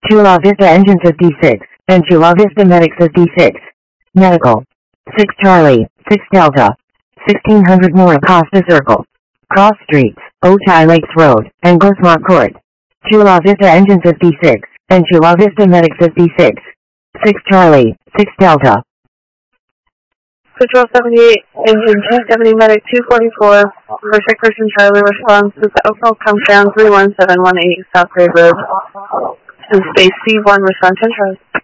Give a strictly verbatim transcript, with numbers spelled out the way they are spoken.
Chula Vista Engine fifty-six, and Chula Vista Medic fifty-six. Medical. six Charlie, six Delta. sixteen hundred more Acosta Circle. Cross Streets, Otay Lakes Road, and Gosmont Court. Chula Vista Engine fifty-six, and Chula Vista Medic fifty-six. six Charlie, six Delta. Patrol seventy-eight, Engine two seventy Medic two forty-four, for sick person Charlie responds to the Oakville Countdown three one seven one eight South Grade Road. And space C one response ten Charlie.